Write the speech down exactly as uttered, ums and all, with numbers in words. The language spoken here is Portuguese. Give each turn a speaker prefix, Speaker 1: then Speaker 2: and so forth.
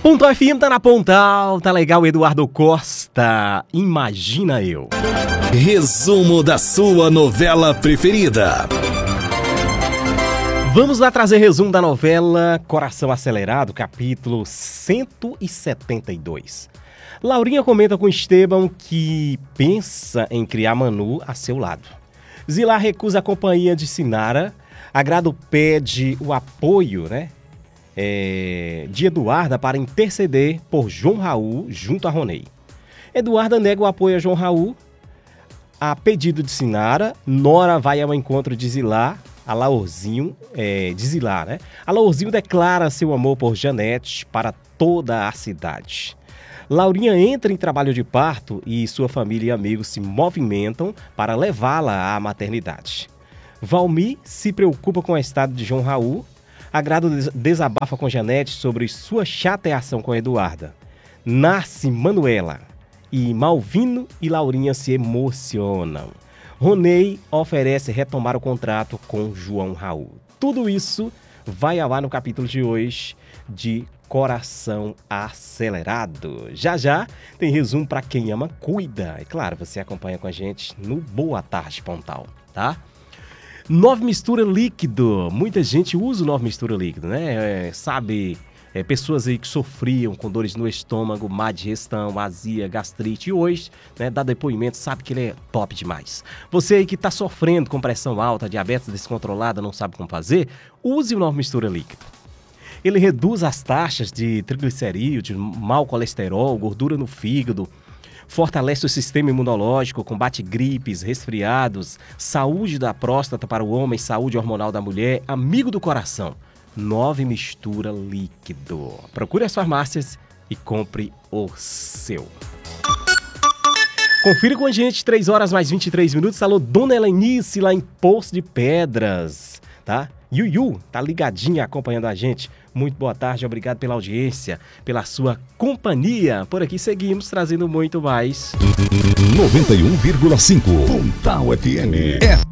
Speaker 1: Pontal F M tá na Pontal, tá legal, Eduardo Costa, Imagina Eu.
Speaker 2: Resumo da sua novela preferida.
Speaker 1: Vamos lá trazer resumo da novela Coração Acelerado, capítulo cento e setenta e dois. Laurinha comenta com Esteban que pensa em criar Manu a seu lado. Zilá recusa a companhia de Sinara. Agrado pede o apoio, né, é, de Eduarda para interceder por João Raul junto a Ronei. Eduarda nega o apoio a João Raul. A pedido de Sinara, Nora vai ao encontro de Zilá. A Laurzinho, é, de Zilá, né? A Laurzinho declara seu amor por Janete para toda a cidade. Laurinha entra em trabalho de parto e sua família e amigos se movimentam para levá-la à maternidade. Valmir se preocupa com o estado de João Raul. Agrado desabafa com Janete sobre sua chateação com Eduarda. Nasce Manuela e Malvino e Laurinha se emocionam. Ronei oferece retomar o contrato com João Raul. Tudo isso vai ao ar no capítulo de hoje de Coração Acelerado. Já já tem resumo para quem ama, cuida. E claro, você acompanha com a gente no Boa Tarde Pontal, tá? Nove Mistura Líquido. Muita gente usa o Nove Mistura Líquido, né? É, sabe... É, pessoas aí que sofriam com dores no estômago, má digestão, azia, gastrite. E hoje, né, dá depoimento, sabe que ele é top demais. Você aí que está sofrendo com pressão alta, diabetes descontrolada, não sabe como fazer, use o Nova Mistura Líquido. Ele reduz as taxas de triglicerídeos, de mau colesterol, gordura no fígado, fortalece o sistema imunológico, combate gripes, resfriados, saúde da próstata para o homem, saúde hormonal da mulher, amigo do coração. Nove Mistura Líquido. Procure as farmácias e compre o seu. Confira com a gente, três horas mais vinte e três minutos. Alô, Dona Helenice, lá em Poço de Pedras, tá? Yuyu, tá ligadinha acompanhando a gente. Muito boa tarde, obrigado pela audiência, pela sua companhia. Por aqui seguimos trazendo muito mais.
Speaker 2: noventa e um vírgula cinco Pontal F M. É